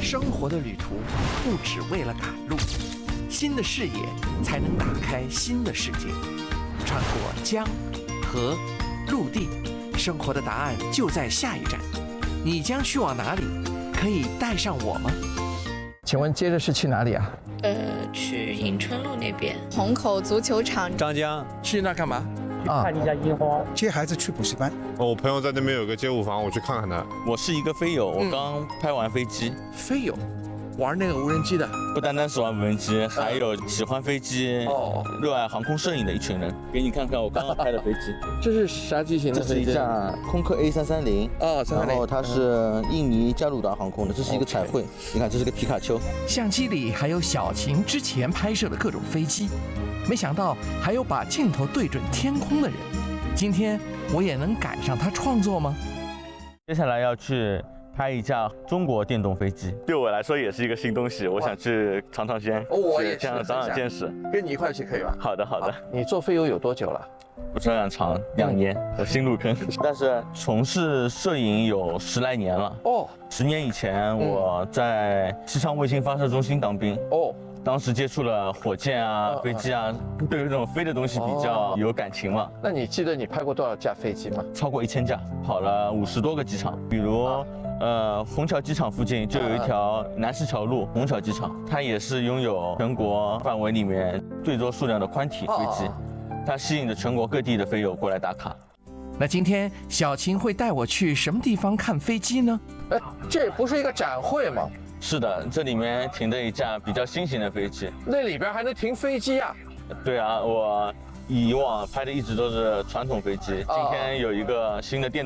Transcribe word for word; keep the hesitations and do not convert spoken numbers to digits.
生活的旅途不只为了赶路，新的视野才能打开新的世界。穿过江、河、陆地，生活的答案就在下一站。你将去往哪里？可以带上我吗？请问接着是去哪里啊？ 呃，去迎春路那边。 虹口足球场。 张江。 去那干嘛？ 看一下樱花。 接孩子去补习班。 我朋友在那边有个街舞房，我去看看他。 我是一个飞友，我刚拍完飞机。 嗯、飞友。玩那个无人机的， 不单单是玩无人机，还有喜欢飞机、 哦， 热爱航空摄影的一群人。给你看看我刚刚拍的飞机， 这是啥机型的飞机？ 这是一架空客 A 三三零， 哦，三三零。 然后它是印尼加鲁达航空的，这是一个彩绘。你看，这是个皮卡丘。 相机里还有小晴之前拍摄的各种飞机，没想到还有把镜头对准天空的人。今天我也能赶上他创作吗？ 接下来要去拍一架中国电动飞机，对我来说也是一个新东西，我想去尝尝鲜， 哦，我也这样长长见识。 跟你一块去可以吧？ 好的，好的。 你做飞友有多久了？ 不这样长，两年，我新入坑，但是从事摄影有十来年了。 哦， 十年以前我在西昌卫星发射中心当兵。 哦。 当时接触了火箭啊、飞机啊，对于这种飞的东西比较有感情嘛。 那你记得你拍过多少架飞机吗？ 超过一千架，跑了五十多个机场，比如。呃，虹桥机场附近就有一条南石桥路虹桥机场，它也是拥有全国范围里面最多数量的宽体飞机，它吸引着全国各地的飞友过来打卡。 那今天小晴会带我去什么地方看飞机呢？哎，这不是一个展会吗？ 是的，这里面停着一架比较新型的飞机。 那里边还能停飞机啊？ 对啊，我以往拍的一直都是传统飞机，今天有一个新的电动